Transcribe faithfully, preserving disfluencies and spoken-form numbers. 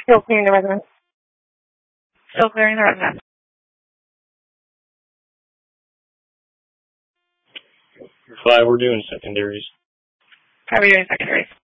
Still clearing the residence. Still clearing the residence. Five, we're doing secondaries. How are we doing secondaries?